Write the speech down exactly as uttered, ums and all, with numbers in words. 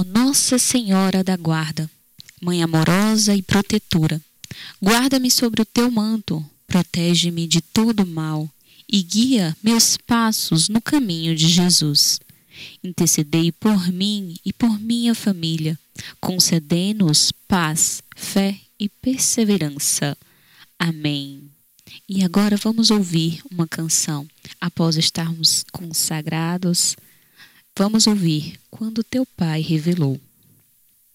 Ó Nossa Senhora da Guarda, Mãe amorosa e protetora, guarda-me sobre o teu manto, protege-me de todo mal e guia meus passos no caminho de Jesus. Intercedei por mim e por minha família, concedendo-nos paz, fé e perseverança. Amém. E agora vamos ouvir uma canção. Após estarmos consagrados, vamos ouvir Quando Teu Pai Revelou.